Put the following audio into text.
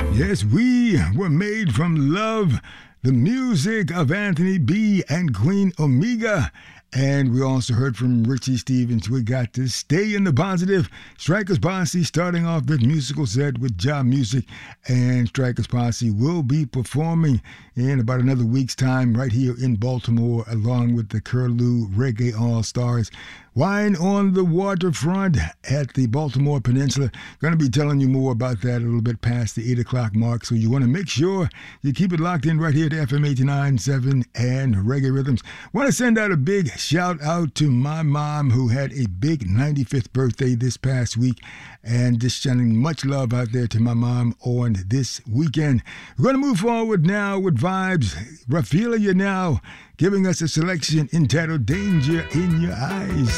Yes, we were made from love. The music of Anthony B. and Queen Omega. And we also heard from Richie Stephens. We got to stay in the positive. Strikers Posse starting off this musical set with Jah Music. And Strikers Posse will be performing in about another week's time right here in Baltimore along with the Curlew Reggae All-Stars. Wine on the Waterfront at the Baltimore Peninsula. Going to be telling you more about that a little bit past the 8 o'clock mark. So you want to make sure you keep it locked in right here to FM 89.7 and Reggae Rhythms. Want to send out a big shout out to my mom who had a big 95th birthday this past week. And just sending much love out there to my mom on this weekend. We're going to move forward now with vibes. Rafilia now giving us a selection entitled Danger in Your Eyes.